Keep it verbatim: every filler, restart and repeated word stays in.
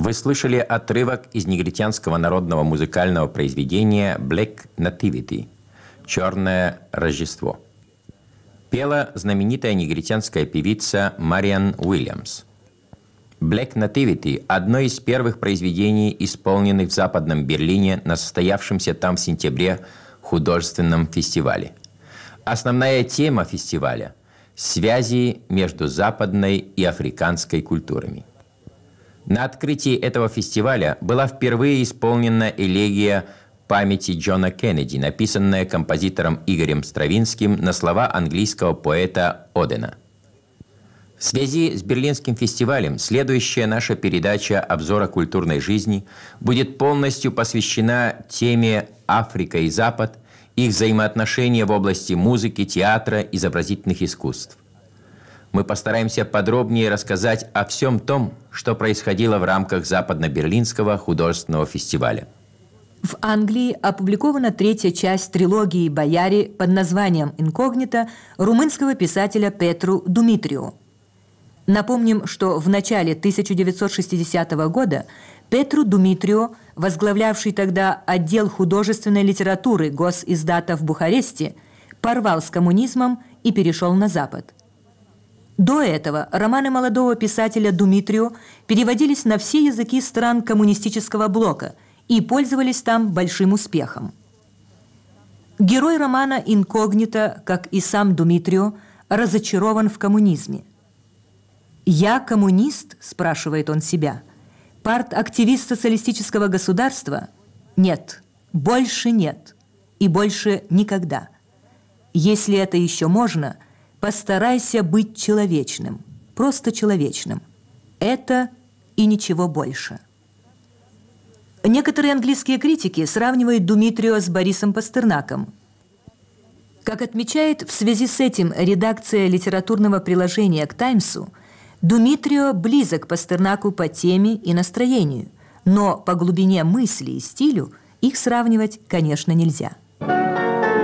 Вы слышали отрывок из негритянского народного музыкального произведения «Black Nativity» – «Черное Рождество». Пела знаменитая негритянская певица Мариан Уильямс. «Black Nativity» – одно из первых произведений, исполненных в Западном Берлине на состоявшемся там в сентябре художественном фестивале. Основная тема фестиваля – связи между западной и африканской культурами. На открытии этого фестиваля была впервые исполнена элегия памяти Джона Кеннеди, написанная композитором Игорем Стравинским на слова английского поэта Одена. В связи с Берлинским фестивалем следующая наша передача обзора культурной жизни будет полностью посвящена теме «Африка и Запад», их взаимоотношения в области музыки, театра, изобразительных искусств. Мы постараемся подробнее рассказать о всем том, что происходило в рамках Западно-Берлинского художественного фестиваля. В Англии опубликована третья часть трилогии «Бояре» под названием «Инкогнито» румынского писателя Петру Думитриу. Напомним, что в начале тысяча девятьсот шестидесятого года Петру Думитриу, возглавлявший тогда отдел художественной литературы госиздата в Бухаресте, порвал с коммунизмом и перешел на Запад. До этого романы молодого писателя Думитриу переводились на все языки стран коммунистического блока и пользовались там большим успехом. Герой романа «Инкогнито», как и сам Думитриу, разочарован в коммунизме. «Я коммунист?» – спрашивает он себя. «Партактивист социалистического государства? Нет, больше нет и больше никогда. Если это еще можно, постарайся быть человечным, просто человечным. Это и ничего больше». Некоторые английские критики сравнивают Думитриу с Борисом Пастернаком. Как отмечает в связи с этим редакция литературного приложения к «Таймсу», Думитриу близок Пастернаку по теме и настроению, но по глубине мысли и стилю их сравнивать, конечно, нельзя.